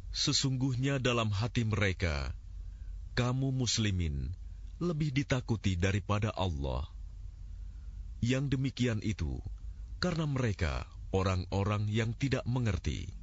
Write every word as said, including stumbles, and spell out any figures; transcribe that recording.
Sesungguhnya dalam hati mereka, kamu muslimin lebih ditakuti daripada Allah. Yang demikian itu karena mereka orang-orang yang tidak mengerti.